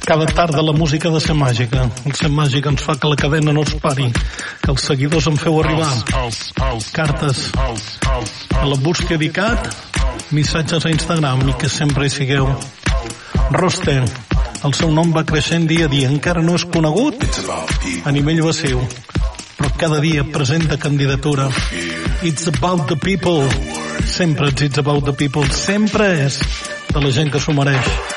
Cada tarda la música ha de ser màgica. El ser màgic ens fa que la cadena no es pari, que els seguidors em feu arribar cartes a la bústia d'ICAT, missatges a Instagram i que sempre hi sigueu. Roste, el seu nom va creixent dia a dia, encara no és conegut a nivell massiu, però cada dia presenta candidatura. It's about the people. Sempre it's about the people. Sempre és de la gent que s'ho mereix.